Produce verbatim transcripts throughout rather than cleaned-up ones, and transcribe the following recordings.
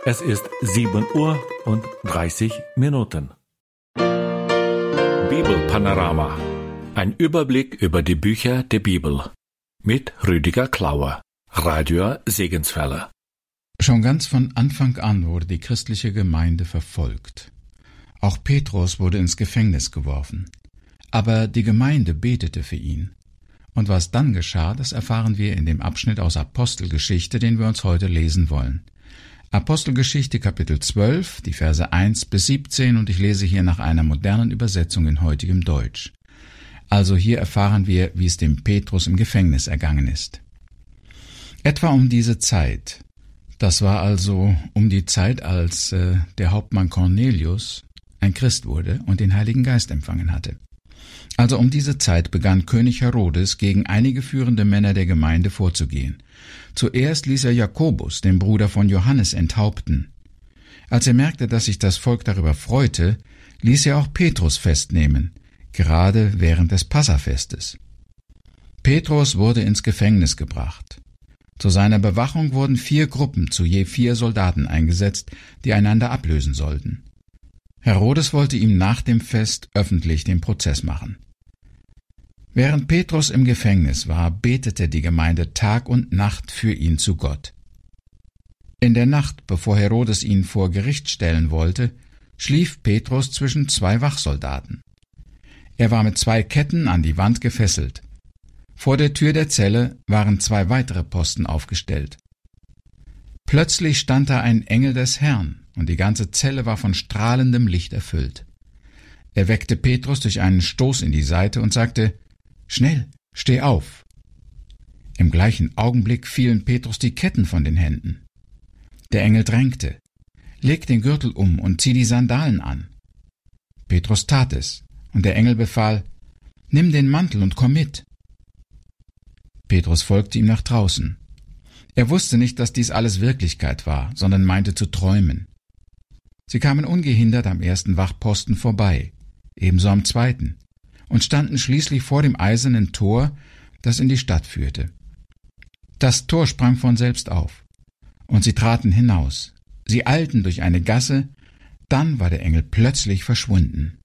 Es ist sieben Uhr und dreißig Minuten. Bibelpanorama. Ein Überblick über die Bücher der Bibel. Mit Rüdiger Klauer. Radio Segenswelle. Schon ganz von Anfang an wurde die christliche Gemeinde verfolgt. Auch Petrus wurde ins Gefängnis geworfen. Aber die Gemeinde betete für ihn. Und was dann geschah, das erfahren wir in dem Abschnitt aus Apostelgeschichte, den wir uns heute lesen wollen. Apostelgeschichte Kapitel zwölf, die Verse eins bis siebzehn, und ich lese hier nach einer modernen Übersetzung in heutigem Deutsch. Also hier erfahren wir, wie es dem Petrus im Gefängnis ergangen ist. Etwa um diese Zeit, das war also um die Zeit, als äh, der Hauptmann Cornelius ein Christ wurde und den Heiligen Geist empfangen hatte. Also um diese Zeit begann König Herodes, gegen einige führende Männer der Gemeinde vorzugehen. Zuerst ließ er Jakobus, den Bruder von Johannes, enthaupten. Als er merkte, dass sich das Volk darüber freute, ließ er auch Petrus festnehmen, gerade während des Passafestes. Petrus wurde ins Gefängnis gebracht. Zu seiner Bewachung wurden vier Gruppen zu je vier Soldaten eingesetzt, die einander ablösen sollten. Herodes wollte ihm nach dem Fest öffentlich den Prozess machen. Während Petrus im Gefängnis war, betete die Gemeinde Tag und Nacht für ihn zu Gott. In der Nacht, bevor Herodes ihn vor Gericht stellen wollte, schlief Petrus zwischen zwei Wachsoldaten. Er war mit zwei Ketten an die Wand gefesselt. Vor der Tür der Zelle waren zwei weitere Posten aufgestellt. Plötzlich stand da ein Engel des Herrn, und die ganze Zelle war von strahlendem Licht erfüllt. Er weckte Petrus durch einen Stoß in die Seite und sagte: »Schnell, steh auf!« Im gleichen Augenblick fielen Petrus die Ketten von den Händen. Der Engel drängte: »Leg den Gürtel um und zieh die Sandalen an.« Petrus tat es, und der Engel befahl: »Nimm den Mantel und komm mit.« Petrus folgte ihm nach draußen. Er wusste nicht, dass dies alles Wirklichkeit war, sondern meinte zu träumen. Sie kamen ungehindert am ersten Wachposten vorbei, ebenso am zweiten, und standen schließlich vor dem eisernen Tor, das in die Stadt führte. Das Tor sprang von selbst auf, und sie traten hinaus. Sie eilten durch eine Gasse, dann war der Engel plötzlich verschwunden.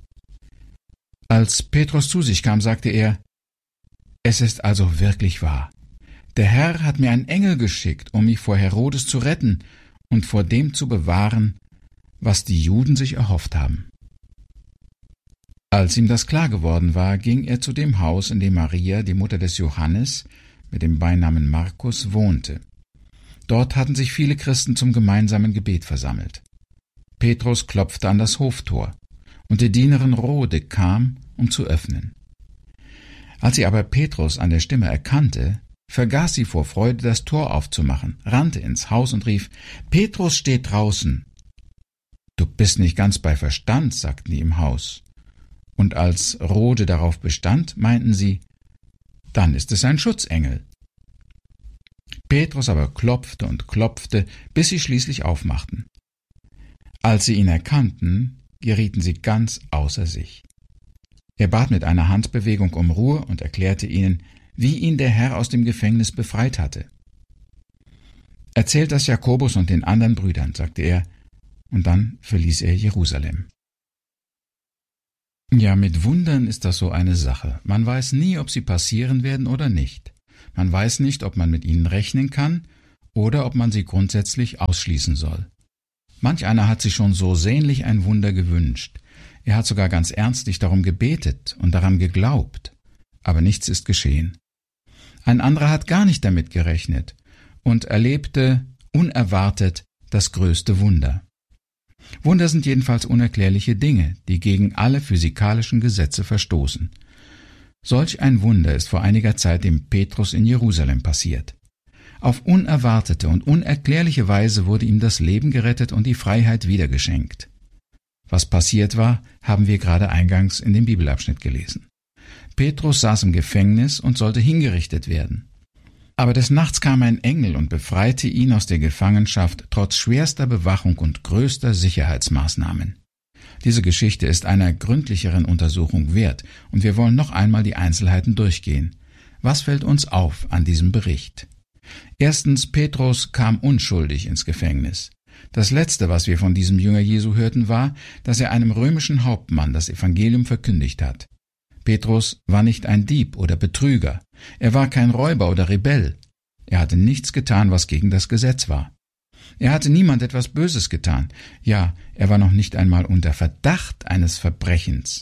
Als Petrus zu sich kam, sagte er: »Es ist also wirklich wahr. Der Herr hat mir einen Engel geschickt, um mich vor Herodes zu retten und vor dem zu bewahren, was die Juden sich erhofft haben.« Als ihm das klar geworden war, ging er zu dem Haus, in dem Maria, die Mutter des Johannes, mit dem Beinamen Markus, wohnte. Dort hatten sich viele Christen zum gemeinsamen Gebet versammelt. Petrus klopfte an das Hoftor, und die Dienerin Rode kam, um zu öffnen. Als sie aber Petrus an der Stimme erkannte, vergaß sie vor Freude, das Tor aufzumachen, rannte ins Haus und rief: »Petrus steht draußen!« »Du bist nicht ganz bei Verstand«, sagten die im Haus. Und als Rode darauf bestand, meinten sie: »Dann ist es ein Schutzengel.« Petrus aber klopfte und klopfte, bis sie schließlich aufmachten. Als sie ihn erkannten, gerieten sie ganz außer sich. Er bat mit einer Handbewegung um Ruhe und erklärte ihnen, wie ihn der Herr aus dem Gefängnis befreit hatte. »Erzählt das Jakobus und den anderen Brüdern«, sagte er, und dann verließ er Jerusalem. Ja, mit Wundern ist das so eine Sache. Man weiß nie, ob sie passieren werden oder nicht. Man weiß nicht, ob man mit ihnen rechnen kann oder ob man sie grundsätzlich ausschließen soll. Manch einer hat sich schon so sehnlich ein Wunder gewünscht. Er hat sogar ganz ernstlich darum gebetet und daran geglaubt. Aber nichts ist geschehen. Ein anderer hat gar nicht damit gerechnet und erlebte unerwartet das größte Wunder. Wunder sind jedenfalls unerklärliche Dinge, die gegen alle physikalischen Gesetze verstoßen. Solch ein Wunder ist vor einiger Zeit dem Petrus in Jerusalem passiert. Auf unerwartete und unerklärliche Weise wurde ihm das Leben gerettet und die Freiheit wiedergeschenkt. Was passiert war, haben wir gerade eingangs in dem Bibelabschnitt gelesen. Petrus saß im Gefängnis und sollte hingerichtet werden. Aber des Nachts kam ein Engel und befreite ihn aus der Gefangenschaft trotz schwerster Bewachung und größter Sicherheitsmaßnahmen. Diese Geschichte ist einer gründlicheren Untersuchung wert, und wir wollen noch einmal die Einzelheiten durchgehen. Was fällt uns auf an diesem Bericht? Erstens, Petrus kam unschuldig ins Gefängnis. Das Letzte, was wir von diesem Jünger Jesu hörten, war, dass er einem römischen Hauptmann das Evangelium verkündigt hat. Petrus war nicht ein Dieb oder Betrüger. Er war kein Räuber oder Rebell. Er hatte nichts getan, was gegen das Gesetz war. Er hatte niemand etwas Böses getan. Ja, er war noch nicht einmal unter Verdacht eines Verbrechens.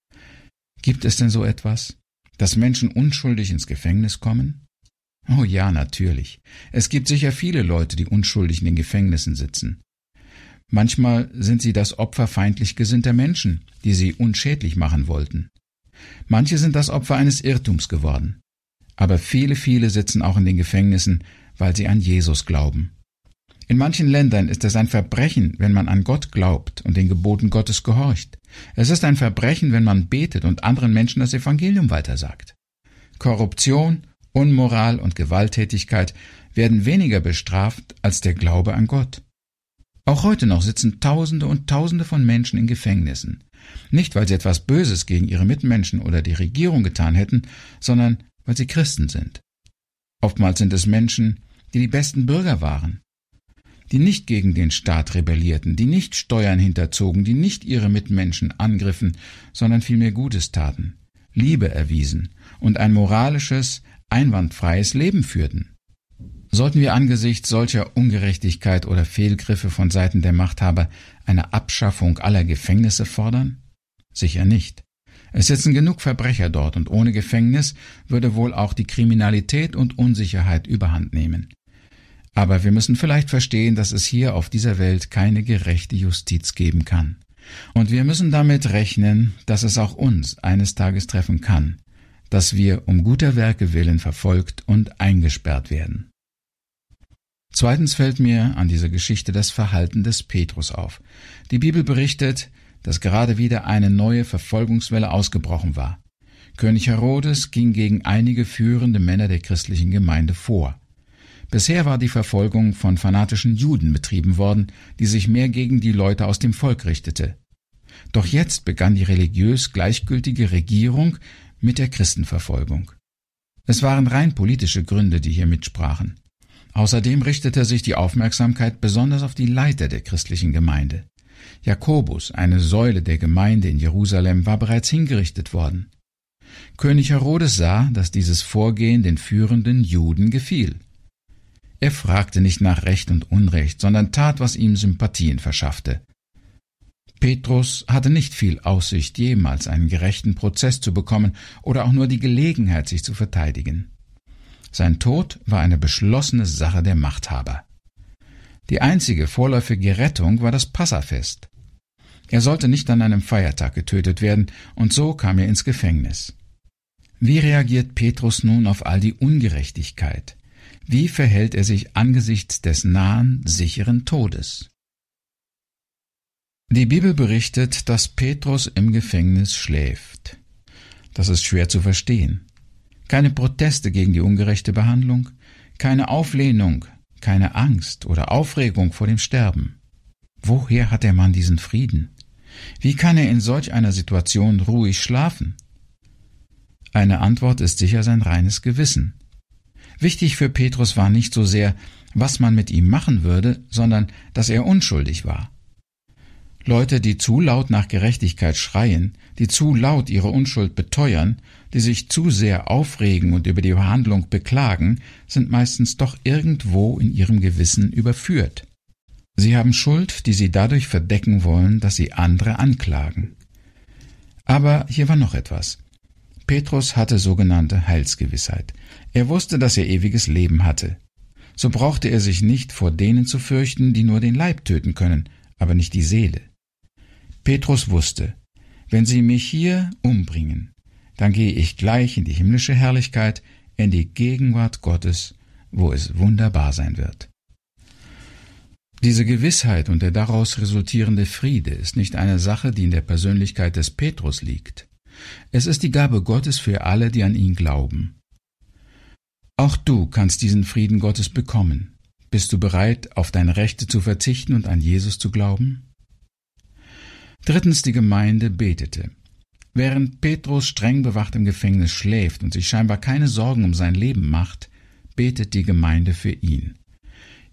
Gibt es denn so etwas, dass Menschen unschuldig ins Gefängnis kommen? Oh ja, natürlich. Es gibt sicher viele Leute, die unschuldig in den Gefängnissen sitzen. Manchmal sind sie das Opfer feindlich gesinnter Menschen, die sie unschädlich machen wollten. Manche sind das Opfer eines Irrtums geworden. Aber viele, viele sitzen auch in den Gefängnissen, weil sie an Jesus glauben. In manchen Ländern ist es ein Verbrechen, wenn man an Gott glaubt und den Geboten Gottes gehorcht. Es ist ein Verbrechen, wenn man betet und anderen Menschen das Evangelium weitersagt. Korruption, Unmoral und Gewalttätigkeit werden weniger bestraft als der Glaube an Gott. Auch heute noch sitzen Tausende und Tausende von Menschen in Gefängnissen. Nicht, weil sie etwas Böses gegen ihre Mitmenschen oder die Regierung getan hätten, sondern weil sie Christen sind. Oftmals sind es Menschen, die die besten Bürger waren, die nicht gegen den Staat rebellierten, die nicht Steuern hinterzogen, die nicht ihre Mitmenschen angriffen, sondern vielmehr Gutes taten, Liebe erwiesen und ein moralisches, einwandfreies Leben führten. Sollten wir angesichts solcher Ungerechtigkeit oder Fehlgriffe von Seiten der Machthaber eine Abschaffung aller Gefängnisse fordern? Sicher nicht. Es sitzen genug Verbrecher dort, und ohne Gefängnis würde wohl auch die Kriminalität und Unsicherheit überhand nehmen. Aber wir müssen vielleicht verstehen, dass es hier auf dieser Welt keine gerechte Justiz geben kann. Und wir müssen damit rechnen, dass es auch uns eines Tages treffen kann, dass wir um guter Werke willen verfolgt und eingesperrt werden. Zweitens fällt mir an dieser Geschichte das Verhalten des Petrus auf. Die Bibel berichtet, dass gerade wieder eine neue Verfolgungswelle ausgebrochen war. König Herodes ging gegen einige führende Männer der christlichen Gemeinde vor. Bisher war die Verfolgung von fanatischen Juden betrieben worden, die sich mehr gegen die Leute aus dem Volk richtete. Doch jetzt begann die religiös gleichgültige Regierung mit der Christenverfolgung. Es waren rein politische Gründe, die hier mitsprachen. Außerdem richtete sich die Aufmerksamkeit besonders auf die Leiter der christlichen Gemeinde. Jakobus, eine Säule der Gemeinde in Jerusalem, war bereits hingerichtet worden. König Herodes sah, dass dieses Vorgehen den führenden Juden gefiel. Er fragte nicht nach Recht und Unrecht, sondern tat, was ihm Sympathien verschaffte. Petrus hatte nicht viel Aussicht, jemals einen gerechten Prozess zu bekommen oder auch nur die Gelegenheit, sich zu verteidigen. Sein Tod war eine beschlossene Sache der Machthaber. Die einzige vorläufige Rettung war das Passafest. Er sollte nicht an einem Feiertag getötet werden, und so kam er ins Gefängnis. Wie reagiert Petrus nun auf all die Ungerechtigkeit? Wie verhält er sich angesichts des nahen, sicheren Todes? Die Bibel berichtet, dass Petrus im Gefängnis schläft. Das ist schwer zu verstehen. Keine Proteste gegen die ungerechte Behandlung, keine Auflehnung, keine Angst oder Aufregung vor dem Sterben. Woher hat der Mann diesen Frieden? Wie kann er in solch einer Situation ruhig schlafen? Eine Antwort ist sicher sein reines Gewissen. Wichtig für Petrus war nicht so sehr, was man mit ihm machen würde, sondern dass er unschuldig war. Leute, die zu laut nach Gerechtigkeit schreien, die zu laut ihre Unschuld beteuern, die sich zu sehr aufregen und über die Behandlung beklagen, sind meistens doch irgendwo in ihrem Gewissen überführt. Sie haben Schuld, die sie dadurch verdecken wollen, dass sie andere anklagen. Aber hier war noch etwas. Petrus hatte sogenannte Heilsgewissheit. Er wusste, dass er ewiges Leben hatte. So brauchte er sich nicht vor denen zu fürchten, die nur den Leib töten können, aber nicht die Seele. Petrus wusste, wenn sie mich hier umbringen, dann gehe ich gleich in die himmlische Herrlichkeit, in die Gegenwart Gottes, wo es wunderbar sein wird. Diese Gewissheit und der daraus resultierende Friede ist nicht eine Sache, die in der Persönlichkeit des Petrus liegt. Es ist die Gabe Gottes für alle, die an ihn glauben. Auch du kannst diesen Frieden Gottes bekommen. Bist du bereit, auf deine Rechte zu verzichten und an Jesus zu glauben? Drittens, die Gemeinde betete. Während Petrus streng bewacht im Gefängnis schläft und sich scheinbar keine Sorgen um sein Leben macht, betet die Gemeinde für ihn.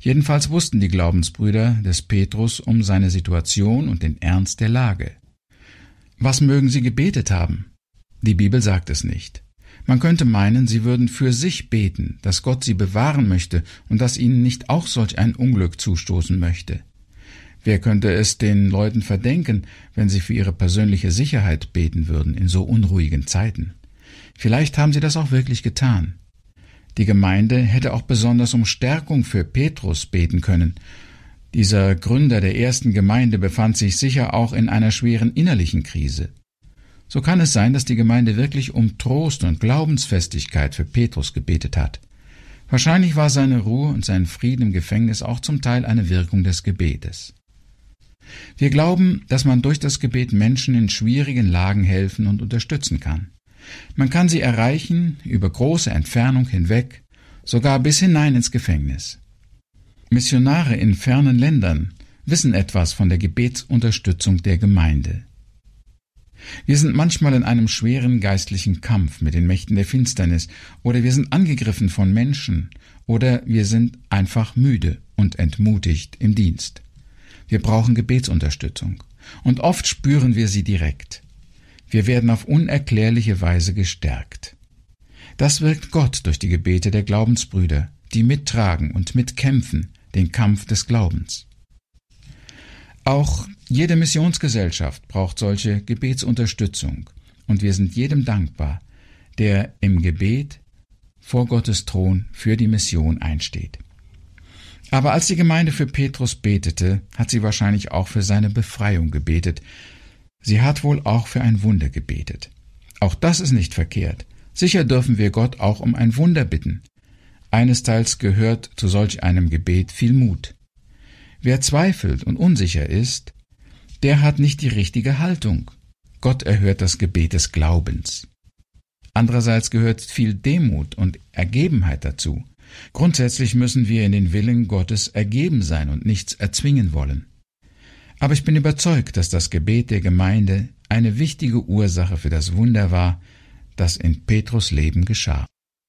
Jedenfalls wussten die Glaubensbrüder des Petrus um seine Situation und den Ernst der Lage. Was mögen sie gebetet haben? Die Bibel sagt es nicht. Man könnte meinen, sie würden für sich beten, dass Gott sie bewahren möchte und dass ihnen nicht auch solch ein Unglück zustoßen möchte. Wer könnte es den Leuten verdenken, wenn sie für ihre persönliche Sicherheit beten würden in so unruhigen Zeiten? Vielleicht haben sie das auch wirklich getan. Die Gemeinde hätte auch besonders um Stärkung für Petrus beten können. Dieser Gründer der ersten Gemeinde befand sich sicher auch in einer schweren innerlichen Krise. So kann es sein, dass die Gemeinde wirklich um Trost und Glaubensfestigkeit für Petrus gebetet hat. Wahrscheinlich war seine Ruhe und sein Frieden im Gefängnis auch zum Teil eine Wirkung des Gebetes. Wir glauben, dass man durch das Gebet Menschen in schwierigen Lagen helfen und unterstützen kann. Man kann sie erreichen, über große Entfernung hinweg, sogar bis hinein ins Gefängnis. Missionare in fernen Ländern wissen etwas von der Gebetsunterstützung der Gemeinde. Wir sind manchmal in einem schweren geistlichen Kampf mit den Mächten der Finsternis, oder wir sind angegriffen von Menschen, oder wir sind einfach müde und entmutigt im Dienst. Wir brauchen Gebetsunterstützung, und oft spüren wir sie direkt. Wir werden auf unerklärliche Weise gestärkt. Das wirkt Gott durch die Gebete der Glaubensbrüder, die mittragen und mitkämpfen den Kampf des Glaubens. Auch jede Missionsgesellschaft braucht solche Gebetsunterstützung, und wir sind jedem dankbar, der im Gebet vor Gottes Thron für die Mission einsteht. Aber als die Gemeinde für Petrus betete, hat sie wahrscheinlich auch für seine Befreiung gebetet. Sie hat wohl auch für ein Wunder gebetet. Auch das ist nicht verkehrt. Sicher dürfen wir Gott auch um ein Wunder bitten. Einesteils gehört zu solch einem Gebet viel Mut. Wer zweifelt und unsicher ist, der hat nicht die richtige Haltung. Gott erhört das Gebet des Glaubens. Andererseits gehört viel Demut und Ergebenheit dazu. Grundsätzlich müssen wir in den Willen Gottes ergeben sein und nichts erzwingen wollen. Aber ich bin überzeugt, dass das Gebet der Gemeinde eine wichtige Ursache für das Wunder war, das in Petrus' Leben geschah.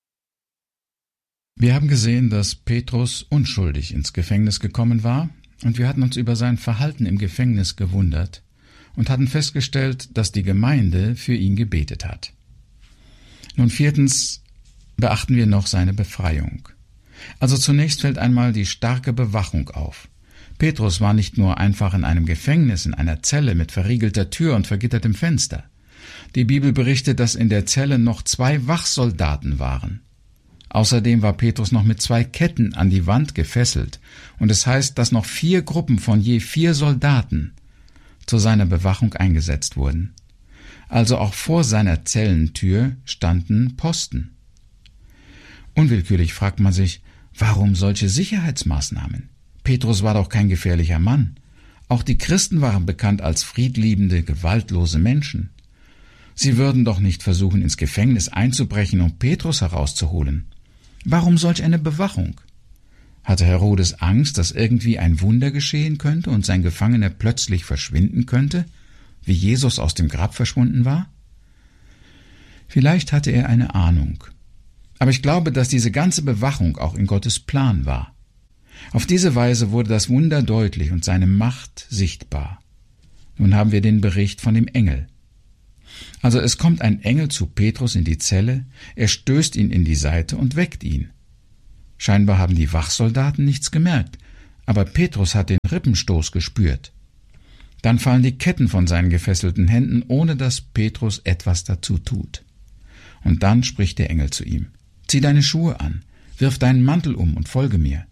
Wir haben gesehen, dass Petrus unschuldig ins Gefängnis gekommen war, und wir hatten uns über sein Verhalten im Gefängnis gewundert und hatten festgestellt, dass die Gemeinde für ihn gebetet hat. Nun viertens beachten wir noch seine Befreiung. Also zunächst fällt einmal die starke Bewachung auf. Petrus war nicht nur einfach in einem Gefängnis, in einer Zelle mit verriegelter Tür und vergittertem Fenster. Die Bibel berichtet, dass in der Zelle noch zwei Wachsoldaten waren. Außerdem war Petrus noch mit zwei Ketten an die Wand gefesselt, und es heißt, dass noch vier Gruppen von je vier Soldaten zu seiner Bewachung eingesetzt wurden. Also auch vor seiner Zellentür standen Posten. Unwillkürlich fragt man sich, warum solche Sicherheitsmaßnahmen? Petrus war doch kein gefährlicher Mann. Auch die Christen waren bekannt als friedliebende, gewaltlose Menschen. Sie würden doch nicht versuchen, ins Gefängnis einzubrechen, um Petrus herauszuholen. Warum solch eine Bewachung? Hatte Herodes Angst, dass irgendwie ein Wunder geschehen könnte und sein Gefangener plötzlich verschwinden könnte, wie Jesus aus dem Grab verschwunden war? Vielleicht hatte er eine Ahnung. Aber ich glaube, dass diese ganze Bewachung auch in Gottes Plan war. Auf diese Weise wurde das Wunder deutlich und seine Macht sichtbar. Nun haben wir den Bericht von dem Engel. Also es kommt ein Engel zu Petrus in die Zelle, er stößt ihn in die Seite und weckt ihn. Scheinbar haben die Wachsoldaten nichts gemerkt, aber Petrus hat den Rippenstoß gespürt. Dann fallen die Ketten von seinen gefesselten Händen, ohne dass Petrus etwas dazu tut. Und dann spricht der Engel zu ihm: Zieh deine Schuhe an, wirf deinen Mantel um und folge mir.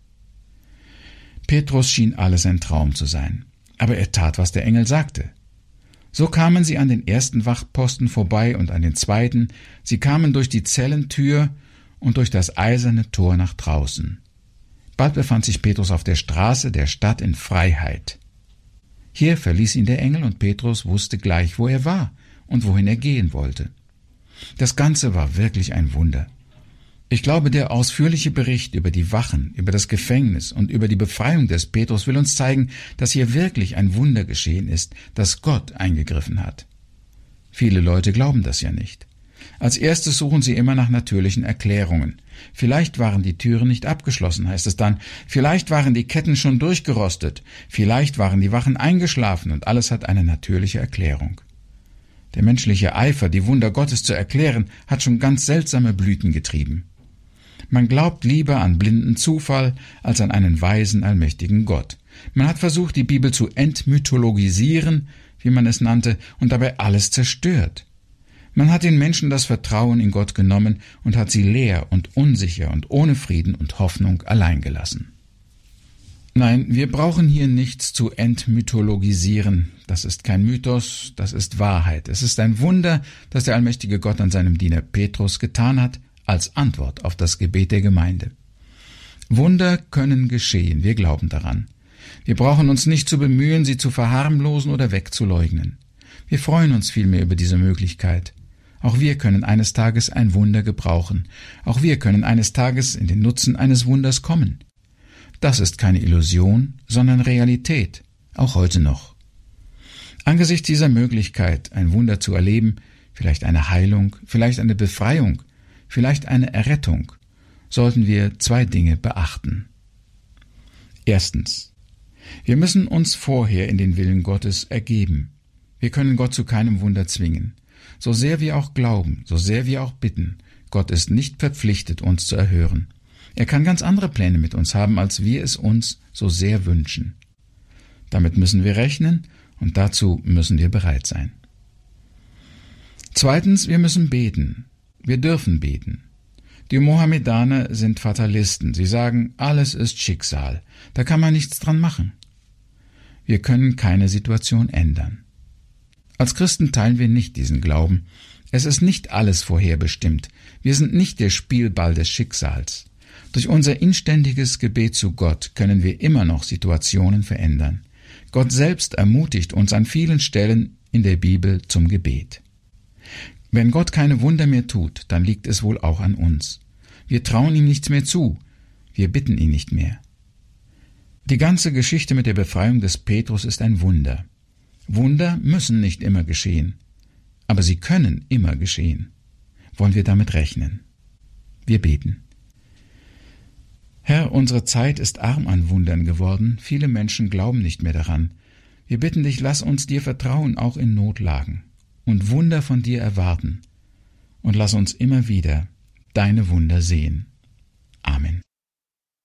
Petrus schien alles ein Traum zu sein, aber er tat, was der Engel sagte. So kamen sie an den ersten Wachposten vorbei und an den zweiten, sie kamen durch die Zellentür und durch das eiserne Tor nach draußen. Bald befand sich Petrus auf der Straße der Stadt in Freiheit. Hier verließ ihn der Engel und Petrus wusste gleich, wo er war und wohin er gehen wollte. Das Ganze war wirklich ein Wunder. Ich glaube, der ausführliche Bericht über die Wachen, über das Gefängnis und über die Befreiung des Petrus will uns zeigen, dass hier wirklich ein Wunder geschehen ist, dass Gott eingegriffen hat. Viele Leute glauben das ja nicht. Als erstes suchen sie immer nach natürlichen Erklärungen. Vielleicht waren die Türen nicht abgeschlossen, heißt es dann. Vielleicht waren die Ketten schon durchgerostet. Vielleicht waren die Wachen eingeschlafen und alles hat eine natürliche Erklärung. Der menschliche Eifer, die Wunder Gottes zu erklären, hat schon ganz seltsame Blüten getrieben. Man glaubt lieber an blinden Zufall als an einen weisen, allmächtigen Gott. Man hat versucht, die Bibel zu entmythologisieren, wie man es nannte, und dabei alles zerstört. Man hat den Menschen das Vertrauen in Gott genommen und hat sie leer und unsicher und ohne Frieden und Hoffnung allein gelassen. Nein, wir brauchen hier nichts zu entmythologisieren. Das ist kein Mythos, das ist Wahrheit. Es ist ein Wunder, das der allmächtige Gott an seinem Diener Petrus getan hat, als Antwort auf das Gebet der Gemeinde. Wunder können geschehen, wir glauben daran. Wir brauchen uns nicht zu bemühen, sie zu verharmlosen oder wegzuleugnen. Wir freuen uns vielmehr über diese Möglichkeit. Auch wir können eines Tages ein Wunder gebrauchen. Auch wir können eines Tages in den Nutzen eines Wunders kommen. Das ist keine Illusion, sondern Realität, auch heute noch. Angesichts dieser Möglichkeit, ein Wunder zu erleben, vielleicht eine Heilung, vielleicht eine Befreiung, vielleicht eine Errettung, sollten wir zwei Dinge beachten. Erstens. Wir müssen uns vorher in den Willen Gottes ergeben. Wir können Gott zu keinem Wunder zwingen. So sehr wir auch glauben, so sehr wir auch bitten, Gott ist nicht verpflichtet, uns zu erhören. Er kann ganz andere Pläne mit uns haben, als wir es uns so sehr wünschen. Damit müssen wir rechnen und dazu müssen wir bereit sein. Zweitens, wir müssen beten. Wir dürfen beten. Die Mohammedaner sind Fatalisten. Sie sagen, alles ist Schicksal. Da kann man nichts dran machen. Wir können keine Situation ändern. Als Christen teilen wir nicht diesen Glauben. Es ist nicht alles vorherbestimmt. Wir sind nicht der Spielball des Schicksals. Durch unser inständiges Gebet zu Gott können wir immer noch Situationen verändern. Gott selbst ermutigt uns an vielen Stellen in der Bibel zum Gebet. Wenn Gott keine Wunder mehr tut, dann liegt es wohl auch an uns. Wir trauen ihm nichts mehr zu. Wir bitten ihn nicht mehr. Die ganze Geschichte mit der Befreiung des Petrus ist ein Wunder. Wunder müssen nicht immer geschehen, aber sie können immer geschehen. Wollen wir damit rechnen? Wir beten. Herr, unsere Zeit ist arm an Wundern geworden. Viele Menschen glauben nicht mehr daran. Wir bitten dich, lass uns dir vertrauen, auch in Notlagen, und Wunder von dir erwarten. Und lass uns immer wieder deine Wunder sehen. Amen.